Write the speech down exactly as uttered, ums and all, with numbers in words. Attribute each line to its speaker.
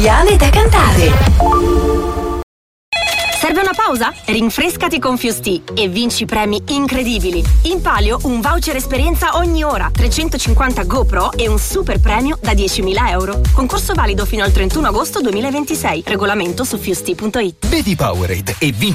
Speaker 1: Italiane da cantare.
Speaker 2: Serve una pausa? Rinfrescati con Fusti e vinci premi incredibili. In palio un voucher esperienza ogni ora, trecentocinquanta GoPro e un super premio da diecimila euro. Concorso valido fino al trentuno agosto duemilaventisei. Regolamento su fusti punto it.
Speaker 3: Bevi Powerade e vinci